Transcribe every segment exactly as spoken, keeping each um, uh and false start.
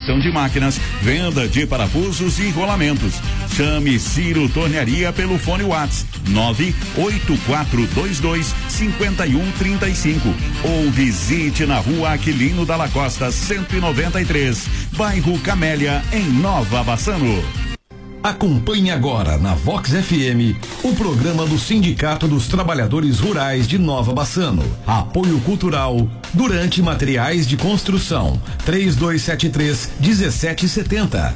gestão de máquinas, venda de parafusos e rolamentos. Chame Ciro Tornearia pelo fone WhatsApp nove oito quatro dois dois cinco um três cinco ou visite na rua Aquilino Dalla Costa cento e noventa e três, bairro Camélia, em Nova Bassano. Acompanhe agora na Vox F M o programa do Sindicato dos Trabalhadores Rurais de Nova Bassano. Apoio cultural durante materiais de construção. três dois sete três, um sete sete zero.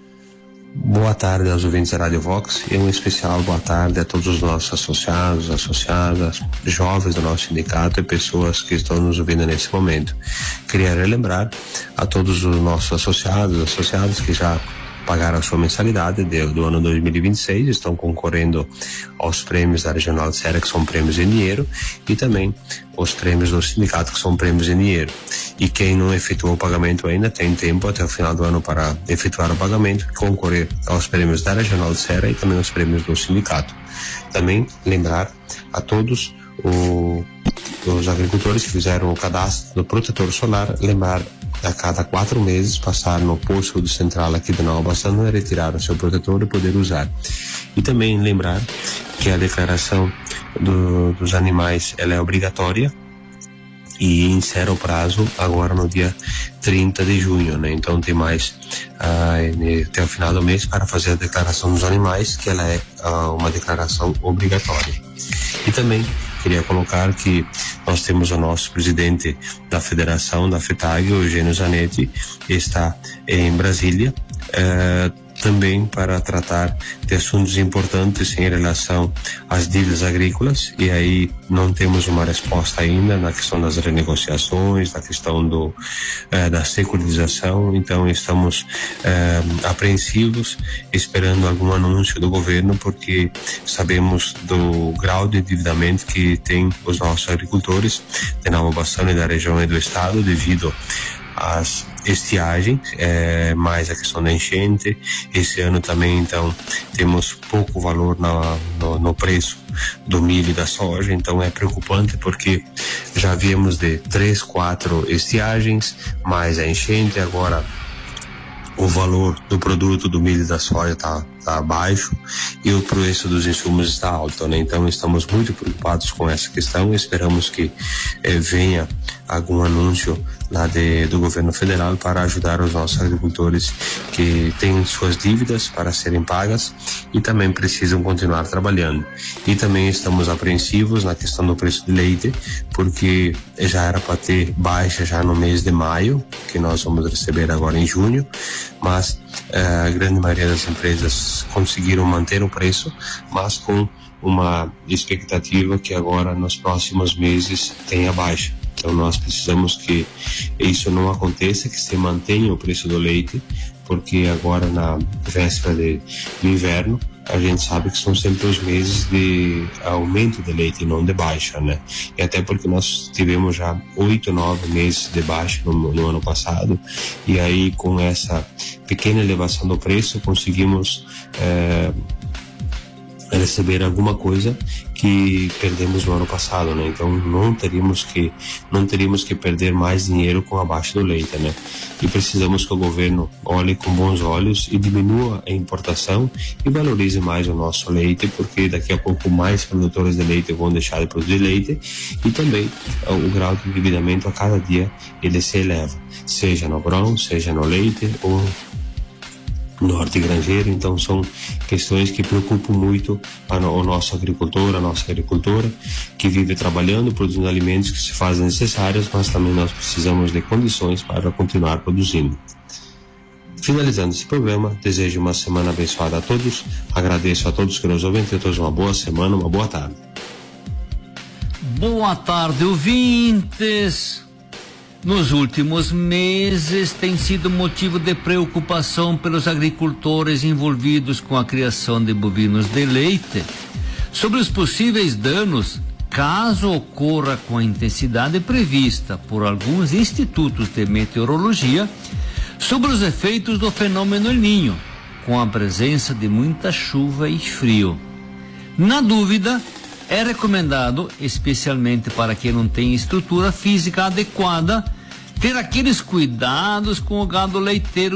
Boa tarde aos ouvintes da Rádio Vox e um especial boa tarde a todos os nossos associados, associadas, jovens do nosso sindicato e pessoas que estão nos ouvindo nesse momento. Queria relembrar a todos os nossos associados, associadas que já pagaram a sua mensalidade de, do ano dois mil e vinte e seis, estão concorrendo aos prêmios da Regional Serra, que são prêmios em dinheiro, e também os prêmios do sindicato, que são prêmios em dinheiro. E quem não efetuou o pagamento ainda tem tempo até o final do ano para efetuar o pagamento e concorrer aos prêmios da Regional Serra e também aos prêmios do sindicato. Também lembrar a todos o, os agricultores que fizeram o cadastro do protetor solar, lembrar a cada quatro meses passar no posto do central aqui de Nova Bassano e retirar o seu protetor e poder usar. E também lembrar que a declaração do, dos animais ela é obrigatória e encerra o prazo agora no dia trinta de junho, né? Então tem mais ah, até o final do mês para fazer a declaração dos animais, que ela é ah, uma declaração obrigatória. E também queria colocar que nós temos o nosso presidente da federação, da FETAG, o Eugênio Zanetti, está em Brasília, eh, também para tratar de assuntos importantes em relação às dívidas agrícolas, e aí não temos uma resposta ainda na questão das renegociações, na questão do eh, da securitização. Então estamos eh, apreensivos, esperando algum anúncio do governo, porque sabemos do grau de endividamento que tem os nossos agricultores de Nova Bassano e da região e do estado devido às estiagens, é, mais a questão da enchente. Esse ano também, então, temos pouco valor na, no, no preço do milho e da soja, então é preocupante porque já viemos de três, quatro estiagens, mais a enchente, agora o valor do produto do milho e da soja está tá baixo e o preço dos insumos está alto, né? Então estamos muito preocupados com essa questão. Esperamos que eh, venha algum anúncio lá de, do governo federal para ajudar os nossos agricultores que têm suas dívidas para serem pagas e também precisam continuar trabalhando. E também estamos apreensivos na questão do preço do leite, porque já era para ter baixa já no mês de maio, que nós vamos receber agora em junho, mas eh, a grande maioria das empresas conseguiram manter o preço, mas com uma expectativa que agora nos próximos meses tenha baixa. Então nós precisamos que isso não aconteça, que se mantenha o preço do leite, porque agora na véspera de, de inverno a gente sabe que são sempre os meses de aumento de leite e não de baixa, né? E até porque nós tivemos já oito, nove meses de baixa no, no ano passado, e aí com essa pequena elevação do preço conseguimos é, receber alguma coisa que perdemos no ano passado, né? Então não teríamos que não teríamos que perder mais dinheiro com a baixa do leite, né? E precisamos que o governo olhe com bons olhos e diminua a importação e valorize mais o nosso leite, porque daqui a pouco mais produtores de leite vão deixar de produzir leite, e também o grau de endividamento a cada dia ele se eleva, seja no grão, seja no leite ou no hortigranjeiro. Então são questões que preocupam muito a no, o nosso agricultor, a nossa agricultora, que vive trabalhando, produzindo alimentos que se fazem necessários, mas também nós precisamos de condições para continuar produzindo. Finalizando esse programa, desejo uma semana abençoada a todos, agradeço a todos que nos ouvem, tenham todos uma boa semana, uma boa tarde. Boa tarde, ouvintes. Nos últimos meses tem sido motivo de preocupação pelos agricultores envolvidos com a criação de bovinos de leite sobre os possíveis danos caso ocorra com a intensidade prevista por alguns institutos de meteorologia sobre os efeitos do fenômeno El Niño, com a presença de muita chuva e frio. Na dúvida, é recomendado, especialmente para quem não tem estrutura física adequada, ter aqueles cuidados com o gado leiteiro